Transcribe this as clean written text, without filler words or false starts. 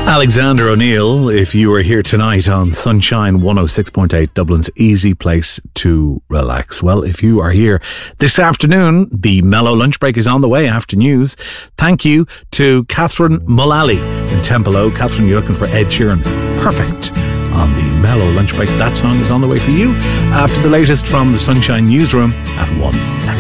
Alexander O'Neill, if you are here tonight on Sunshine 106.8, Dublin's easy place to relax. Well, if you are here this afternoon, the Mellow Lunch Break is on the way after news. Thank you to Catherine Mullally in Templeogue. Catherine, you're looking for Ed Sheeran. Perfect. On the Mellow Lunch Break, that song is on the way for you after the latest from the Sunshine Newsroom at 1.